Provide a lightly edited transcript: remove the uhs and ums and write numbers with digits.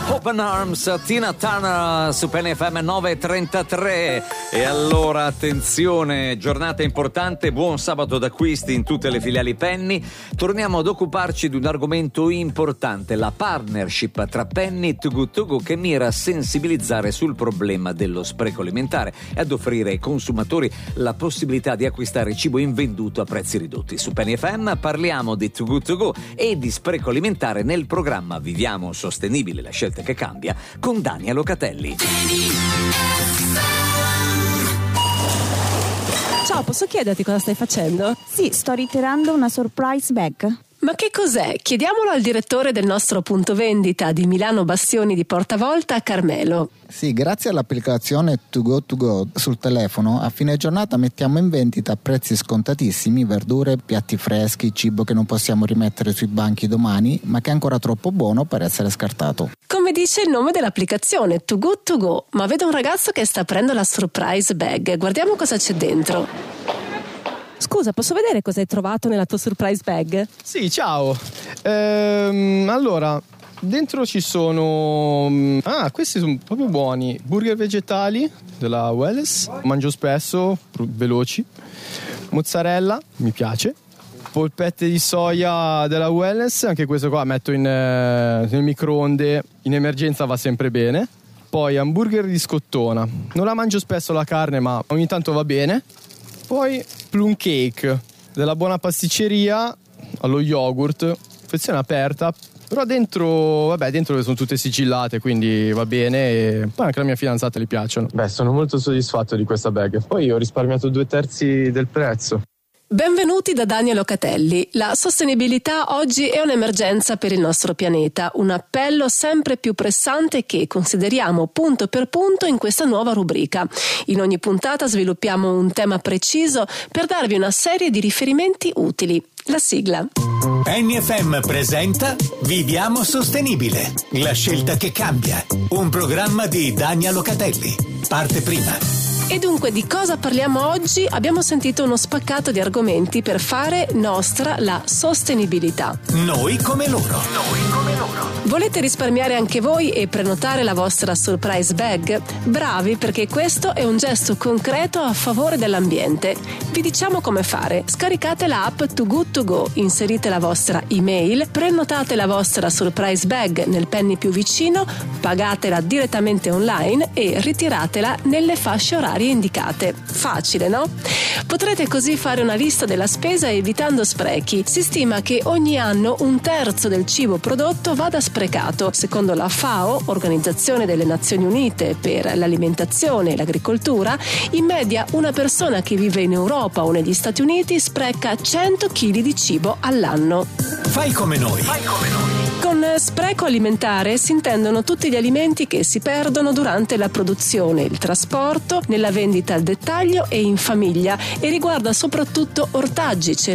Open Arms, Tina Turner su Penny FM 9:33. E allora attenzione, giornata importante, buon sabato d'acquisti in tutte le filiali Penny. Torniamo ad occuparci di un argomento importante, la partnership tra Penny e Too Good To Go, che mira a sensibilizzare sul problema dello spreco alimentare e ad offrire ai consumatori la possibilità di acquistare cibo invenduto a prezzi ridotti. Su Penny FM parliamo di Too Good To Go e di spreco alimentare nel programma Viviamo Sostenibile, la scelta che cambia, con Dania Locatelli. Ciao, posso chiederti cosa stai facendo? Sì, sto ritirando una surprise bag. Ma che cos'è? Chiediamolo al direttore del nostro punto vendita di Milano Bastioni di Portavolta, Carmelo. Sì, grazie all'applicazione To Go sul telefono, a fine giornata mettiamo in vendita a prezzi scontatissimi verdure, piatti freschi, cibo che non possiamo rimettere sui banchi domani, ma che è ancora troppo buono per essere scartato. Come dice il nome dell'applicazione, To Go, ma vedo un ragazzo che sta aprendo la surprise bag. Guardiamo cosa c'è dentro. Scusa, posso vedere cosa hai trovato nella tua surprise bag? Sì, ciao. Allora, dentro ci sono... questi sono proprio buoni. Burger vegetali della Wellness. Mangio spesso, veloci. Mozzarella, mi piace. Polpette di soia della Wellness. Anche questo qua metto nel microonde. In emergenza va sempre bene. Poi hamburger di scottona. Non la mangio spesso la carne, ma ogni tanto va bene. Poi plum cake della buona pasticceria allo yogurt, confezione aperta, però dentro sono tutte sigillate, quindi va bene, e poi anche alla mia fidanzata gli piacciono. Beh, sono molto soddisfatto di questa bag, poi ho risparmiato 2/3 del prezzo. Benvenuti da Dania Locatelli. La sostenibilità oggi è un'emergenza per il nostro pianeta, un appello sempre più pressante che consideriamo punto per punto in questa nuova rubrica. In ogni puntata sviluppiamo un tema preciso per darvi una serie di riferimenti utili. La sigla. Penny FM presenta Viviamo Sostenibile, la scelta che cambia. Un programma di Dania Locatelli. Parte prima. E dunque di cosa parliamo oggi? Abbiamo sentito uno spaccato di argomenti per fare nostra la sostenibilità. Noi come loro. Volete risparmiare anche voi e prenotare la vostra surprise bag? Bravi, perché questo è un gesto concreto a favore dell'ambiente. Vi diciamo come fare. Scaricate la app Too Good To Go, inserite la vostra email, prenotate la vostra surprise bag nel Penny più vicino, pagatela direttamente online e ritiratela nelle fasce orarie indicate. Facile, no? Potrete così fare una lista della spesa evitando sprechi. Si stima che ogni anno 1/3 del cibo prodotto vada sprecato. Secondo la FAO, Organizzazione delle Nazioni Unite per l'alimentazione e l'agricoltura, in media una persona che vive in Europa o negli Stati Uniti spreca 100 kg di cibo all'anno. Fai come noi. Con spreco alimentare si intendono tutti gli alimenti che si perdono durante la produzione, il trasporto, nella vendita al dettaglio e in famiglia, e riguarda soprattutto ortaggi,